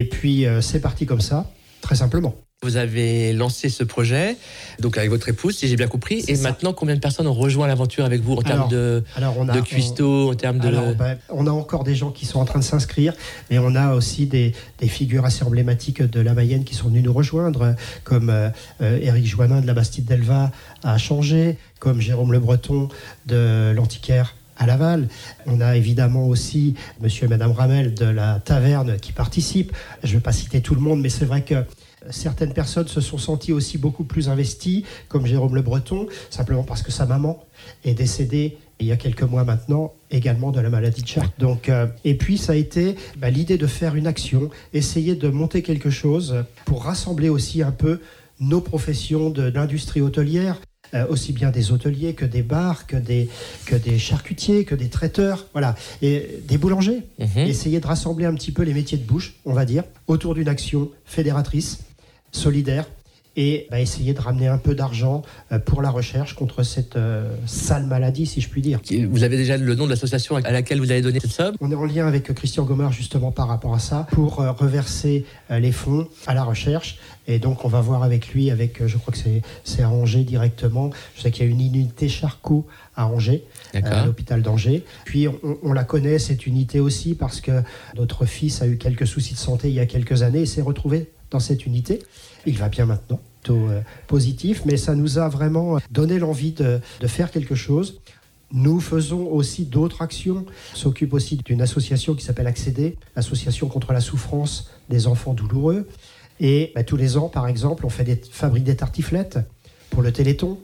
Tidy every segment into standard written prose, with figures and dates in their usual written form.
puis c'est parti comme ça, très simplement. Vous avez lancé ce projet, donc avec votre épouse, si j'ai bien compris. C'est et ça. Maintenant, combien de personnes ont rejoint l'aventure avec vous en termes de cuistots, en termes de... On a encore des gens qui sont en train de s'inscrire, mais on a aussi des figures assez emblématiques de la Mayenne qui sont venues nous rejoindre, comme Éric Joannin de la Bastide d'Elva à Changé, comme Jérôme Le Breton de l'Antiquaire à Laval. On a évidemment aussi monsieur et madame Ramel de la Taverne qui participent. Je ne vais pas citer tout le monde, mais c'est vrai que certaines personnes se sont senties aussi beaucoup plus investies, comme Jérôme Le Breton, simplement parce que sa maman est décédée il y a quelques mois maintenant, également de la maladie de Charcot. Donc, et puis ça a été l'idée de faire une action, essayer de monter quelque chose pour rassembler aussi un peu nos professions de l'industrie hôtelière, aussi bien des hôteliers que des bars, que des charcutiers, que des traiteurs, voilà, et des boulangers. Essayer de rassembler un petit peu les métiers de bouche, on va dire, autour d'une action fédératrice, solidaire, et essayer de ramener un peu d'argent pour la recherche contre cette sale maladie, si je puis dire. Vous avez déjà le nom de l'association à laquelle vous avez donné cette somme ? On est en lien avec Christian Gomard justement par rapport à ça, pour reverser les fonds à la recherche. Et donc on va voir avec lui, je crois que c'est à Angers directement. Je sais qu'il y a une unité Charcot à Angers, à l'hôpital d'Angers. Puis on la connaît, cette unité aussi, parce que notre fils a eu quelques soucis de santé il y a quelques années et s'est retrouvé dans cette unité. Il va bien maintenant, plutôt positif, mais ça nous a vraiment donné l'envie de faire quelque chose. Nous faisons aussi d'autres actions. On s'occupe aussi d'une association qui s'appelle Accéder, l'association contre la souffrance des enfants douloureux. Et tous les ans, par exemple, on fabrique des tartiflettes pour le Téléthon.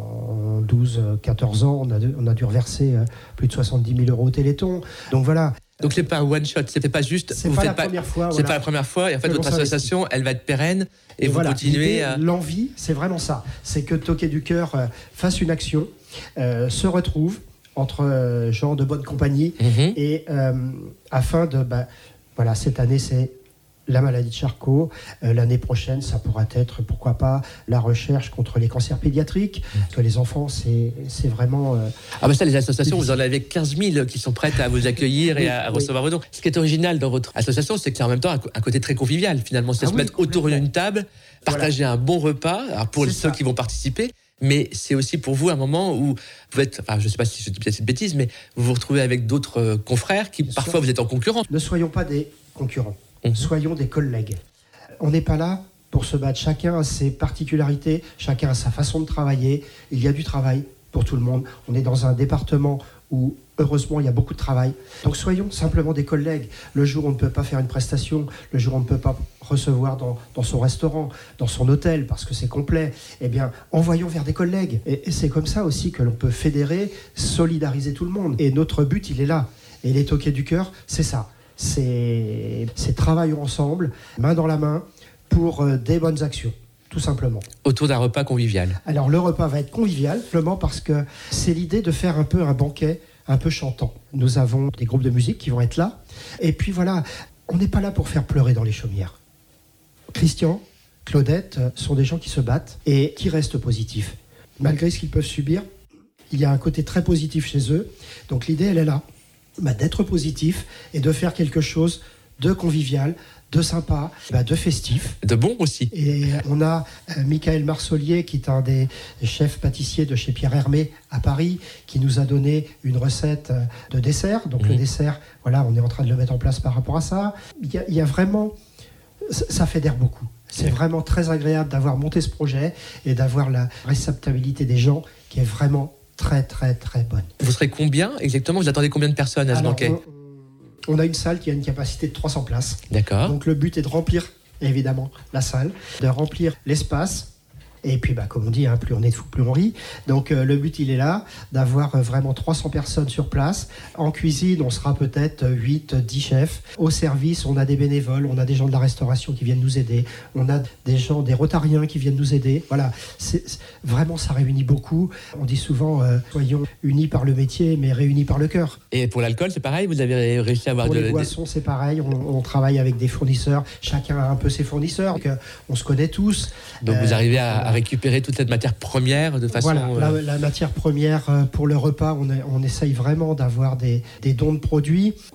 En 12-14 ans, on a dû reverser plus de 70 000 € au Téléthon. Donc voilà. Donc c'est pas un one shot, c'était pas juste. C'est pas la première fois. C'est pas la première fois. Et en fait, votre association, elle va être pérenne et vous continuez à. L'envie, c'est vraiment ça. C'est que Toquet du Cœur fasse une action, se retrouve entre gens de bonne compagnie et afin de, cette année c'est la maladie de Charcot. L'année prochaine, ça pourra être, pourquoi pas, la recherche contre les cancers pédiatriques. Parce que les enfants, c'est vraiment... ça, les associations, vous en avez 15 000 qui sont prêtes à vous accueillir et à recevoir vos dons. Ce qui est original dans votre association, c'est qu'il y a en même temps un côté très convivial, finalement. C'est se mettre autour d'une table, partager un bon repas, alors pour ceux qui vont participer. Mais c'est aussi pour vous un moment où vous êtes, je ne sais pas si je dis peut-être une bêtise, mais vous vous retrouvez avec d'autres confrères qui, parfois, vous êtes en concurrence. Ne soyons pas des concurrents. Soyons des collègues. On n'est pas là pour se battre. Chacun a ses particularités, chacun a sa façon de travailler. Il y a du travail pour tout le monde. On est dans un département où, heureusement, il y a beaucoup de travail. Donc soyons simplement des collègues. Le jour où on ne peut pas faire une prestation, le jour où on ne peut pas recevoir dans son restaurant, dans son hôtel, parce que c'est complet, envoyons vers des collègues. Et c'est comme ça aussi que l'on peut fédérer, solidariser tout le monde. Et notre but, il est là. Et les Toquets du Cœur, c'est ça. C'est travaillons ensemble, main dans la main, pour des bonnes actions, tout simplement. Autour d'un repas convivial. Alors le repas va être convivial, simplement parce que c'est l'idée de faire un peu un banquet, un peu chantant. Nous avons des groupes de musique qui vont être là. Et puis voilà, on n'est pas là pour faire pleurer dans les chaumières. Christian, Claudette sont des gens qui se battent et qui restent positifs. Malgré ce qu'ils peuvent subir, il y a un côté très positif chez eux. Donc l'idée, elle est là. D'être positif et de faire quelque chose de convivial, de sympa, de festif. De bon aussi. Et on a Michael Marsollier, qui est un des chefs pâtissiers de chez Pierre Hermé à Paris, qui nous a donné une recette de dessert. Donc le dessert, on est en train de le mettre en place par rapport à ça. Il y a vraiment... Ça fédère beaucoup. C'est vraiment très agréable d'avoir monté ce projet et d'avoir la réceptabilité des gens qui est vraiment très, très, très bonne. Vous serez combien exactement ? Vous attendez combien de personnes à ce banquet ? On a une salle qui a une capacité de 300 places. D'accord. Donc le but est de remplir, évidemment, la salle, de remplir l'espace. Et puis, comme on dit, plus on est de fou, plus on rit. Donc le but, il est là, d'avoir vraiment 300 personnes sur place. En cuisine, on sera peut-être 8-10 chefs. Au service, on a des bénévoles, on a des gens de la restauration qui viennent nous aider. On a des gens, des rotariens qui viennent nous aider. Voilà, vraiment, ça réunit beaucoup. On dit souvent, soyons unis par le métier, mais réunis par le cœur. Et pour l'alcool, c'est pareil ? Vous avez réussi à avoir... Pour les boissons, c'est pareil. On travaille avec des fournisseurs. Chacun a un peu ses fournisseurs. Donc, on se connaît tous. Donc, vous arrivez à récupérer toute cette matière première de façon... Voilà, la matière première pour le repas, on essaye vraiment d'avoir des dons de produits.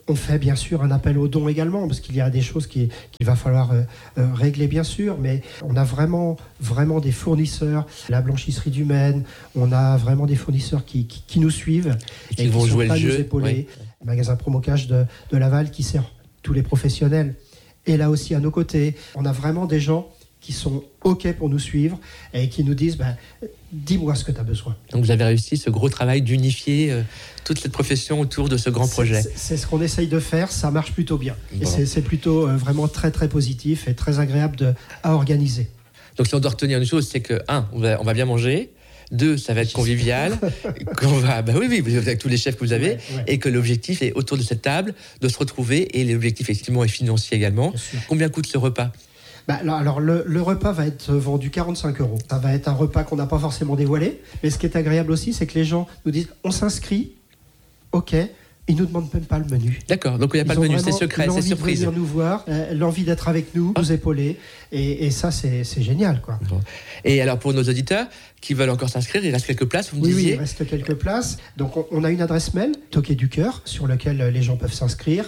On fait bien sûr un appel aux dons également, parce qu'il y a des choses qu'il va falloir régler bien sûr, mais on a vraiment des fournisseurs, la blanchisserie du Maine, on a vraiment des fournisseurs qui nous suivent et qui vont jouer le jeu. Nous épauler. Oui. Le magasin Promocash de Laval qui sert tous les professionnels. Et là aussi à nos côtés, on a vraiment des gens qui sont OK pour nous suivre et qui nous disent dis-moi ce que tu as besoin. Donc vous avez réussi ce gros travail d'unifier toute cette profession autour de ce grand projet. C'est ce qu'on essaye de faire, ça marche plutôt bien. Bon. Et c'est plutôt vraiment très très positif et très agréable à organiser. Donc si on doit retenir une chose, c'est que 1, on va bien manger. 2, ça va être convivial, oui, avec tous les chefs que vous avez, et que l'objectif est autour de cette table de se retrouver, et l'objectif effectivement est financier également. Combien coûte ce repas ? Alors le repas va être vendu 45 €. Ça va être un repas qu'on n'a pas forcément dévoilé, mais ce qui est agréable aussi, c'est que les gens nous disent on s'inscrit, ok. Ils ne nous demandent même pas le menu. D'accord, donc il n'y a pas le menu, c'est secret, c'est surprise. L'envie de venir nous voir, l'envie d'être avec nous, nous épauler, et ça c'est génial, quoi. Bon. Et alors pour nos auditeurs qui veulent encore s'inscrire, il reste quelques places, vous me disiez ? Oui, il reste quelques places. Donc on a une adresse mail, Toqué du Cœur, sur laquelle les gens peuvent s'inscrire.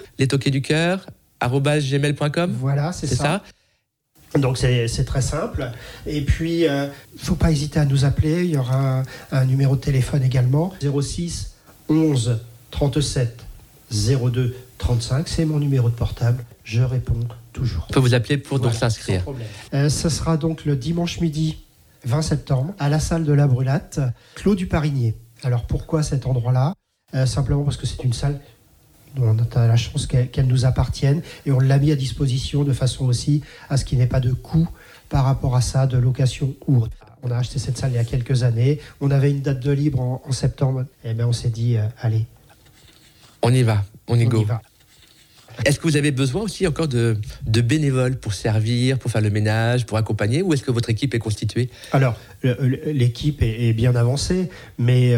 lestokésducoeur@gmail.com. Voilà, c'est ça. Donc c'est très simple. Et puis, il ne faut pas hésiter à nous appeler. Il y aura un numéro de téléphone également, 06 11 37 02 35. C'est mon numéro de portable. Je réponds toujours. On peut vous appeler pour donc s'inscrire. Sans problème. Ce sera donc le dimanche midi 20 septembre à la salle de la Brulate, Clos du Parigné. Alors pourquoi cet endroit-là ? Simplement parce que c'est une salle dont on a la chance qu'elle nous appartienne, et on l'a mis à disposition de façon aussi à ce qu'il n'y ait pas de coût par rapport à ça, de location ou autre. On a acheté cette salle il y a quelques années, on avait une date de libre en septembre, et bien on s'est dit, allez. On y va, on y go. Y va. Est-ce que vous avez besoin aussi encore de bénévoles pour servir, pour faire le ménage, pour accompagner, ou est-ce que votre équipe est constituée ? Alors, l'équipe est bien avancée, mais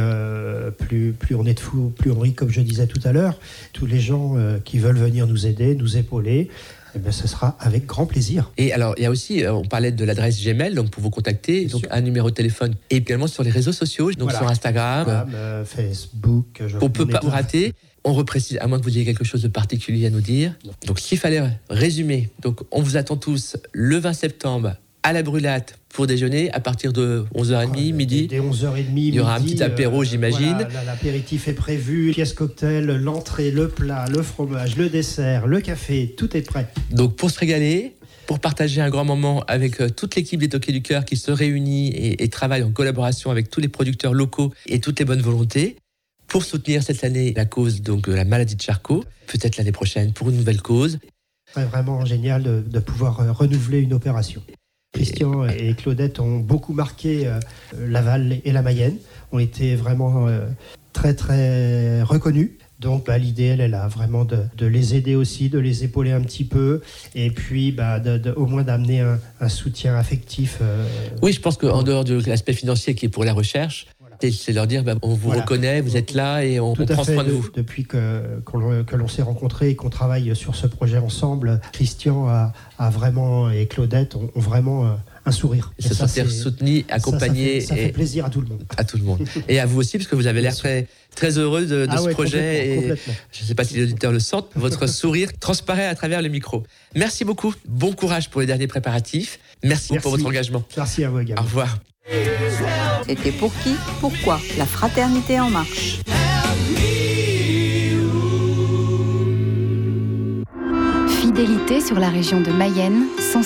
plus on est de fous, plus on rit, comme je disais tout à l'heure. Tous les gens qui veulent venir nous aider, nous épauler, eh bien, ce sera avec grand plaisir. Et alors, il y a aussi, on parlait de l'adresse Gmail, donc pour vous contacter, donc un numéro de téléphone, et également sur les réseaux sociaux, donc sur Instagram, Facebook. On ne peut pas vous rater. On reprécise, à moins que vous ayez quelque chose de particulier à nous dire. Donc, s'il fallait résumer, donc on vous attend tous le 20 septembre à la Brulate pour déjeuner à partir de 11h30, midi. Dès 11h30, il y aura un petit apéro, j'imagine. Voilà, l'apéritif est prévu, pièce cocktail, l'entrée, le plat, le fromage, le dessert, le café, tout est prêt. Donc, pour se régaler, pour partager un grand moment avec toute l'équipe des Toqués du Cœur qui se réunit et travaille en collaboration avec tous les producteurs locaux et toutes les bonnes volontés. Pour soutenir cette année la cause donc, de la maladie de Charcot, peut-être l'année prochaine pour une nouvelle cause. C'est vraiment génial de pouvoir renouveler une opération. Christian et Claudette ont beaucoup marqué Laval et la Mayenne, ont été vraiment très très reconnus. Donc l'idée, elle est là, vraiment de les aider aussi, de les épauler un petit peu, et puis au moins d'amener un soutien affectif. Oui, je pense qu'en dehors de l'aspect financier qui est pour la recherche, c'est leur dire on vous reconnaît, vous êtes là et on prend soin de vous. Depuis que l'on s'est rencontrés et qu'on travaille sur ce projet ensemble, Christian a vraiment, et Claudette ont vraiment un sourire. Se sentir soutenu, accompagné. Ça fait plaisir à tout le monde. À tout le monde. Et à vous aussi, parce que vous avez l'air très, très heureux de ce projet. Complètement. Je ne sais pas si les auditeurs le sentent, votre sourire transparaît à travers le micro. Merci beaucoup. Bon courage pour les derniers préparatifs. Merci pour votre engagement. Merci à vous également. Au revoir. C'était Pour qui ? Pourquoi ? La fraternité en marche. Fidélité sur la région de Mayenne,